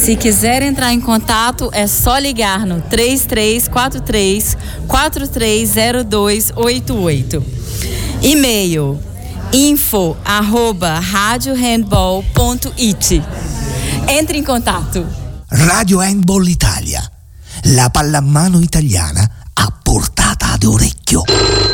se quiser entrar em contato, é só ligar no 3343-430288. E-mail info@radiohandball.it. Entre in contatto. Radio Handball Italia, la pallamano italiana a portata d'orecchio.